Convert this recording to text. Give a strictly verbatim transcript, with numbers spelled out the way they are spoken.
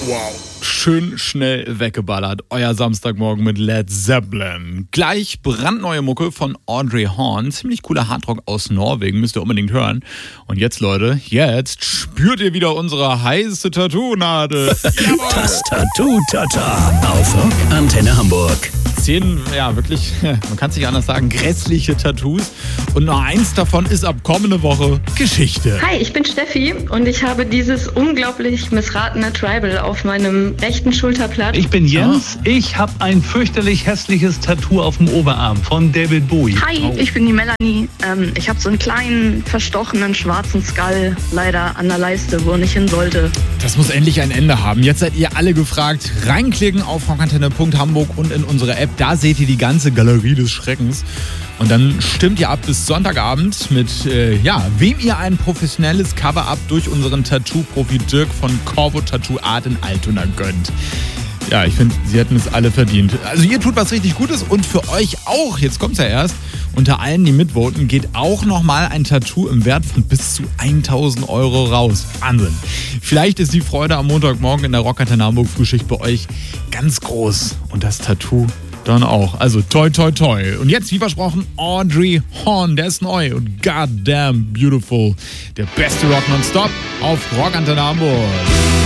Wow, schön schnell weggeballert. Euer Samstagmorgen mit Led Zeppelin. Gleich brandneue Mucke von Audrey Horn. Ziemlich cooler Hardrock aus Norwegen, müsst ihr unbedingt hören. Und jetzt, Leute, jetzt spürt ihr wieder unsere heiße Tattoo-Nadel. Das Tattoo-Tata auf Rock Antenne Hamburg. Zehn, ja wirklich, man kann es nicht anders sagen, grässliche Tattoos. Und nur eins davon ist ab kommende Woche Geschichte. Hi, ich bin Steffi und ich habe dieses unglaublich missratene Tribal auf meinem rechten Schulterblatt. Ich bin Jens, ich habe ein fürchterlich hässliches Tattoo auf dem Oberarm von David Bowie. Hi, oh. ich bin die Melanie. Ähm, ich habe so einen kleinen, verstochenen, schwarzen Skull leider an der Leiste, wo er nicht hin sollte. Das muss endlich ein Ende haben. Jetzt seid ihr alle gefragt. Reinklicken auf rockantenne punkt hamburg und in unsere App. Da seht ihr die ganze Galerie des Schreckens. Und dann stimmt ihr ab bis Sonntagabend mit, äh, ja, wem ihr ein professionelles Cover-Up durch unseren Tattoo-Profi Dirk von Corvo Tattoo Art in Altona gönnt. Ja, ich finde, sie hätten es alle verdient. Also ihr tut was richtig Gutes und für euch auch, jetzt kommt's ja erst, unter allen, die mitvoten, geht auch nochmal ein Tattoo im Wert von bis zu tausend Euro raus. Wahnsinn. Vielleicht ist die Freude am Montagmorgen in der Rockantenne Hamburg Frühschicht bei euch ganz groß. Und das Tattoo dann auch. Also toi toi toi. Und jetzt, wie versprochen, Audrey Horn, der ist neu und goddamn beautiful. Der beste Rock nonstop auf Rockantenne Hamburg.